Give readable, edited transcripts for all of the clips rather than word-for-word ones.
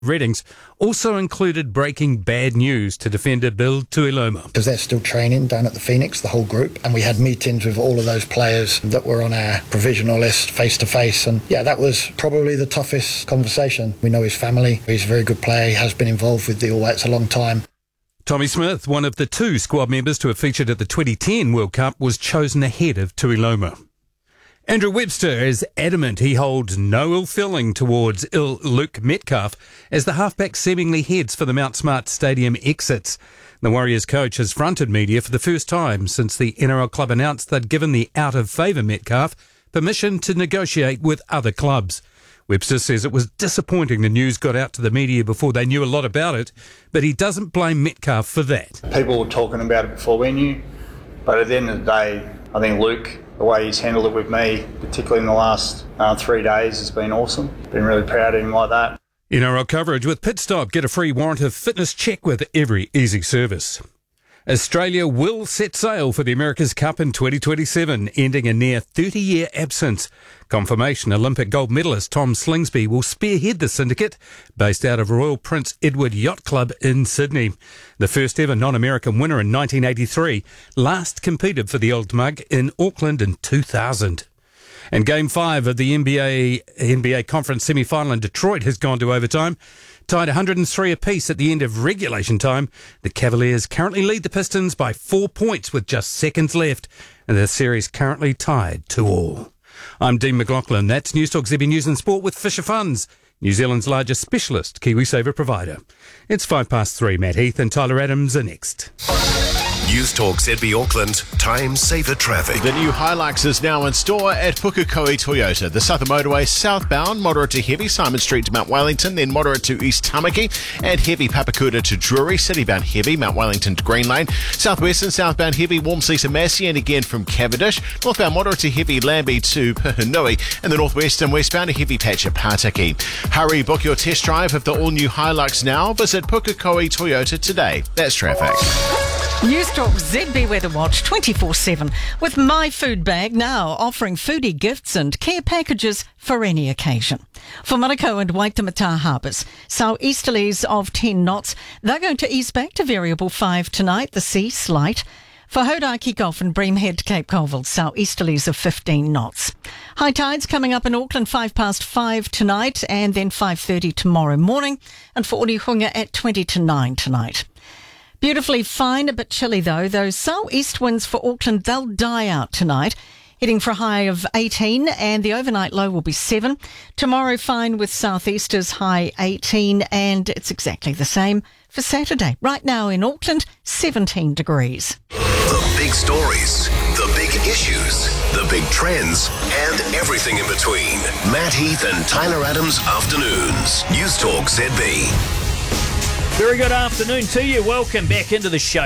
readings also included breaking bad news to defender Bill Tuiloma. Because they're still training down at the Phoenix, the whole group, and we had meetings with all of those players that were on our provisional list face to face, and that was probably the toughest conversation. We know his family, he's a very good player, he has been involved with the All Whites a long time. Tommy Smith, one of the two squad members to have featured at the 2010 World Cup, was chosen ahead of Tuiloma. Andrew Webster is adamant he holds no ill feeling towards Luke Metcalf as the halfback seemingly heads for the Mount Smart Stadium exits. The Warriors coach has fronted media for the first time since the NRL club announced they'd given the out-of-favour Metcalf permission to negotiate with other clubs. Webster says it was disappointing the news got out to the media before they knew a lot about it, but he doesn't blame Metcalf for that. People were talking about it before we knew, but at the end of the day, I think Luke, the way he's handled it with me, particularly in the last 3 days, has been awesome. Been really proud of him like that. NRL coverage with Pit Stop. Get a free warrant of fitness check with every easy service. Australia will set sail for the America's Cup in 2027, ending a near 30-year absence. Confirmation Olympic gold medalist Tom Slingsby will spearhead the syndicate based out of Royal Prince Edward Yacht Club in Sydney. The first ever non-American winner in 1983, last competed for the Old Mug in Auckland in 2000. And Game 5 of the NBA Conference semi-final in Detroit has gone to overtime. Tied 103 apiece at the end of regulation time, the Cavaliers currently lead the Pistons by 4 points with just seconds left, and the series currently tied 2-2. I'm Dean McLaughlin. That's News Talk ZB News and Sport with Fisher Funds, New Zealand's largest specialist KiwiSaver provider. It's 3:05. Matt Heath and Tyler Adams are next. News Talk ZB Auckland, time saver traffic. The new Hilux is now in store at Pukekohe Toyota. The Southern Motorway southbound, moderate to heavy, Simon Street to Mount Wellington, then moderate to East Tamaki, and heavy Papakura to Drury, citybound heavy, Mount Wellington to Green Lane, southwestern, southbound heavy, Walmsley to Massey, and again from Cavendish, northbound moderate to heavy, Lambie to Pihanui, and the northwestern, westbound a heavy patch at Pataki. Hurry, book your test drive of the all-new Hilux now. Visit Pukekohe Toyota today. That's traffic. News Talk ZB Weather Watch 24/7 with My Food Bag now offering foodie gifts and care packages for any occasion. For Manukau and Waitemata harbours, southeasterlies of 10 knots. They're going to ease back to variable 5 tonight, the sea slight. For Hodaki Gulf and Breamhead to Cape Colville, southeasterlies of 15 knots. High tides coming up in Auckland 5:05 tonight and then 5:30 tomorrow morning. And for Orihunga at 20 to 9 tonight. Beautifully fine, a bit chilly though. Those southeast winds for Auckland, they'll die out tonight. Heading for a high of 18 and the overnight low will be 7. Tomorrow fine with southeasters, high 18, and it's exactly the same for Saturday. Right now in Auckland, 17 degrees. The big stories, the big issues, the big trends, and everything in between. Matt Heath and Tyler Adams Afternoons. News Talk ZB. Very good afternoon to you. Welcome back into the show,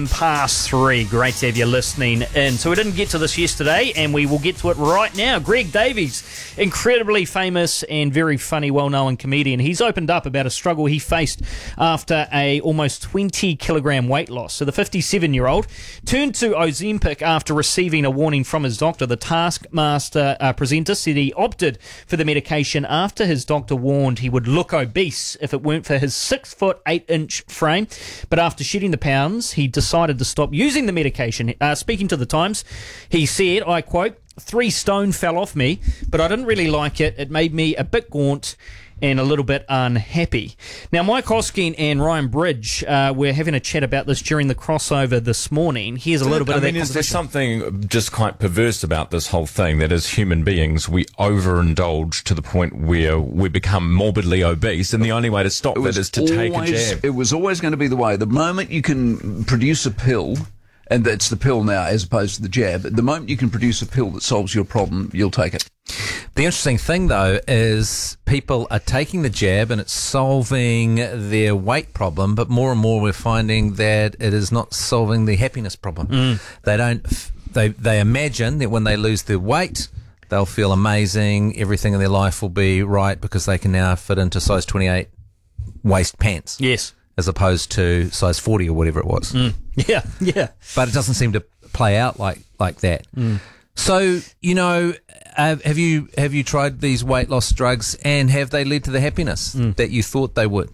3:07. Great to have you listening in. So we didn't get to this yesterday, and we will get to it right now. Greg Davies, incredibly famous and very funny, well-known comedian. He's opened up about a struggle he faced after a almost 20-kilogram weight loss. So the 57-year-old turned to Ozempic after receiving a warning from his doctor. The Taskmaster presenter said he opted for the medication after his doctor warned he would look obese if it weren't for his 6'8" frame, but after shedding the pounds, he decided to stop using the medication. Speaking to The Times, he said, I quote, 3 stone fell off me, but I didn't really like it. It made me a bit gaunt and a little bit unhappy. Now, Mike Hosking and Ryan Bridge were having a chat about this during the crossover this morning. Here's a little bit of that conversation. There's something just quite perverse about this whole thing, that as human beings, we overindulge to the point where we become morbidly obese, and the only way to stop that is to take a jab. It was always going to be the way. The moment you can produce a pill, and it's the pill now as opposed to the jab, the moment you can produce a pill that solves your problem, you'll take it. The interesting thing, though, is people are taking the jab and it's solving their weight problem, but more and more we're finding that it is not solving the happiness problem. They imagine that when they lose their weight, they'll feel amazing, everything in their life will be right because they can now fit into size 28 waist pants. Yes. As opposed to size 40 or whatever it was. Yeah. But it doesn't seem to play out like that. So, have you tried these weight loss drugs, and have they led to the happiness that you thought they would?